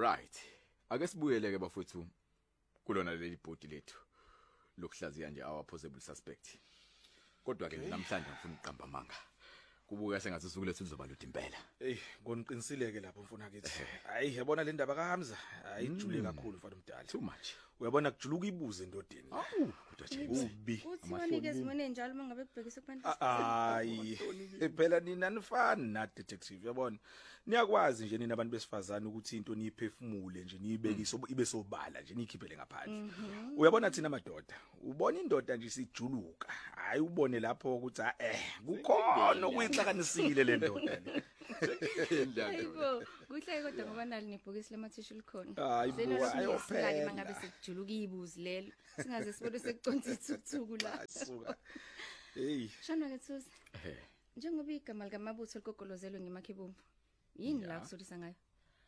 Right. Ake sibuyeleke bafowethu kulona leli bhodi lethu lokuhlaziya nje our possible suspect. Kodwa ke namhlanje ngifuna uqamba amanga. Kubuka sengathi usuku lethu lizoba lude impela. Hey, ngoniqinisileke lapho mfuna kithi. Hayi, yabona le ndaba kaHamza, ayijule kakhulu mfana umdala. Too much. Uyabona kujuluka ibuze endodeni. Awu, kodwa James. Ubi. Uthi wanike izimene njalo mangabe kubhekisa kubantu. Hayi, phela nina nifani na detective, yabona. Niyakwazi nje nina abantu besifazana ukuthi into niyiphefumule nje niyibekise ibe sobala nje nikhiphele ngaphandle. Uyabona thina madoda, ubona indoda nje sijuluka. Hayi ubone lapho ukuthi kukhona okuyixakanisile le ndoda le. Hayibo, kuhle kodwa ngoba nali nebhokisi lamathishu likhona. Hayibo, ayophela mangabe sekujuluka ibuzi lelo. Singaze sibone sekuconsa ithuthuku la. Suka. Hey. Shana ke Thusi. Njengoba igama likamabutho ligogolozelwe ngemakhebomvu. Yini la kusolisa ngayo?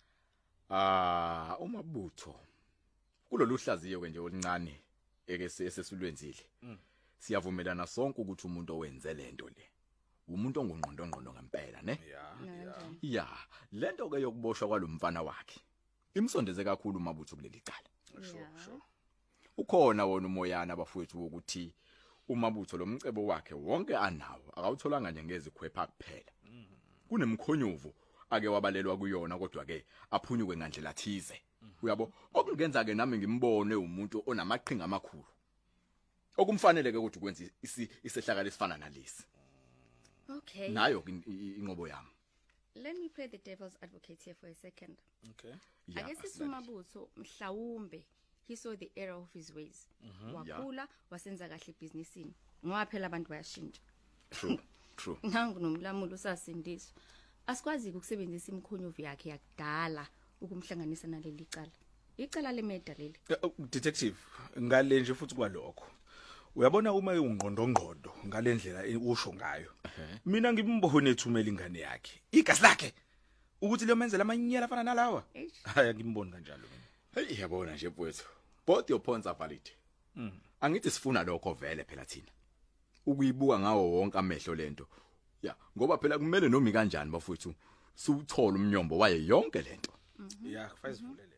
Umabutho. Kulolu hlaziyo ke nje olincane esesulwenzile. Siyavumelana sonke ukuthi umuntu owenze lento le umuntu ongqondongqondo ngempela, ne? Yeah, lento ke yokuboshwa kwalomfana wakhe. Imsondeze kakhulu umabutho kuleli cala. Sure. Ukhona wona umoyana abafowethu ukuthi umabutho lomcebo wakhe wonke anawo akawutholanga nje ngezikhwepha kuphela. Kunemkhonyovu ake wabalelwa kuyona kodwa ke aphunyuke ngandlela thize. Uyabo okungenza ke nami ngimbone umuntu onamaqhinga amakhulu. Okumfanele ke ukuthi kwenza isehlakalo esifana nalesi. Okay. Nayo inqobo yami. Let me play the devil's advocate here for a second. Okay. I guess umabutho mhlawumbe he saw the error of his ways. Wakhula wasenza kahle ebusinessini. Ngoba phela abantu bayashintsha. True. Nangu nomlamulo usasindiswa. Asikwazi ukusebenzisa imkhonyovu yakhe yakudala ukumhlanganisa naleli cala. Icala lemeda leli. Detective, ngale nje futhi kwalokho. Uyabona uma ungqondongqondo ngalendlela usho ngayo. Mina ngimbone ethumela ingane yakhe. Igasi lakhe ukuthi liyomenzela amanyela afana nalawa. Hayi ngimboni kanjalo mina. Hey yabona nje mfowethu. Both your points are valid. Angithi sifuna lokho vele phela thina. Ukuyibuka ngawo wonke amehlo lento. Yeah, ngoba phela kumele nomi kanjani bafowethu siwuthola umnyombo waye yonke lento. Yeah, kufanele sivulele.